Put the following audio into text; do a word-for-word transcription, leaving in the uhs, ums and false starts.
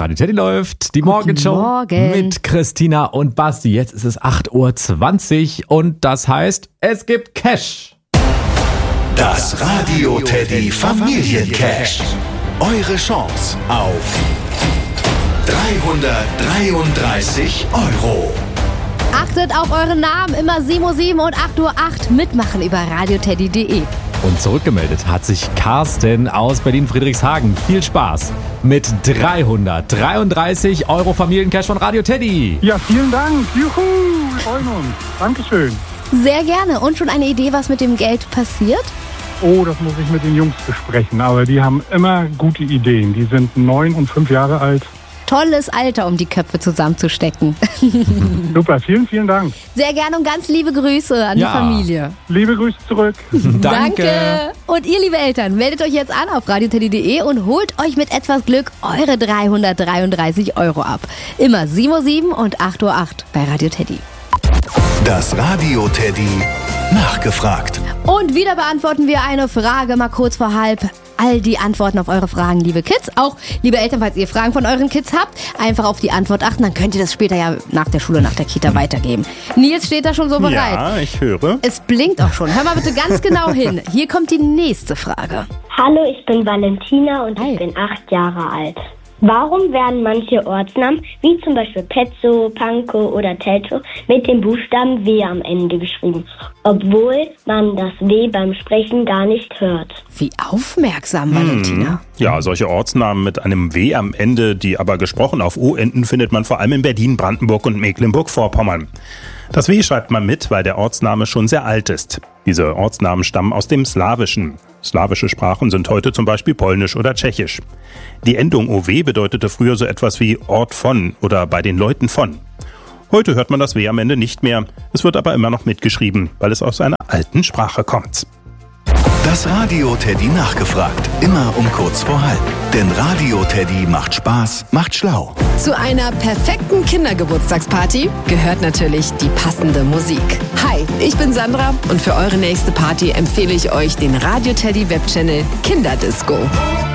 Radio Teddy läuft die Morgenshow Morgen. mit Christina und Basti. Jetzt ist es acht Uhr zwanzig und das heißt, es gibt Cash. Das Radio Teddy Familiencash. Eure Chance auf dreihundertdreiunddreißig Euro. Achtet auf euren Namen, immer sieben Uhr sieben und acht Uhr acht mitmachen über radioteddy punkt de. Und zurückgemeldet hat sich Carsten aus Berlin-Friedrichshagen. Viel Spaß mit dreihundertdreiunddreißig Euro Familiencash von Radio Teddy. Ja, vielen Dank. Juhu, wir freuen uns. Dankeschön. Sehr gerne. Und schon eine Idee, was mit dem Geld passiert? Oh, das muss ich mit den Jungs besprechen. Aber die haben immer gute Ideen. Die sind neun und fünf Jahre alt. Tolles Alter, um die Köpfe zusammenzustecken. Super, vielen, vielen Dank. Sehr gerne und ganz liebe Grüße an Ja. die Familie. Liebe Grüße zurück. Danke. Und ihr, liebe Eltern, meldet euch jetzt an auf radioteddy punkt de und holt euch mit etwas Glück eure dreihundertdreiunddreißig Euro ab. Immer sieben Uhr sieben und acht Uhr acht bei Radio Teddy. Das Radio Teddy nachgefragt. Und wieder beantworten wir eine Frage mal kurz vor halb. All die Antworten auf eure Fragen, liebe Kids. Auch, liebe Eltern, falls ihr Fragen von euren Kids habt, einfach auf die Antwort achten. Dann könnt ihr das später ja nach der Schule, nach der Kita weitergeben. Nils steht da schon so bereit. Ja, ich höre. Es blinkt auch schon. Hör mal bitte ganz genau hin. Hier kommt die nächste Frage. Hallo, ich bin Valentina und Hi. ich bin acht Jahre alt. Warum werden manche Ortsnamen, wie zum Beispiel Petzow, Pankow oder Teltow, mit dem Buchstaben W am Ende geschrieben, obwohl man das W beim Sprechen gar nicht hört? Wie aufmerksam, Valentina. Ja, solche Ortsnamen mit einem W am Ende, die aber gesprochen auf O enden, findet man vor allem in Berlin, Brandenburg und Mecklenburg-Vorpommern. Das W schreibt man mit, weil der Ortsname schon sehr alt ist. Diese Ortsnamen stammen aus dem Slawischen. Slawische Sprachen sind heute zum Beispiel Polnisch oder Tschechisch. Die Endung O W bedeutete früher so etwas wie Ort von oder bei den Leuten von. Heute hört man das W am Ende nicht mehr. Es wird aber immer noch mitgeschrieben, weil es aus einer alten Sprache kommt. Das Radio Teddy nachgefragt. Immer um kurz vor halb. Denn Radio Teddy macht Spaß, macht schlau. Zu einer perfekten Kindergeburtstagsparty gehört natürlich die passende Musik. Hi, ich bin Sandra und für eure nächste Party empfehle ich euch den Radio Teddy Webchannel Kinderdisco.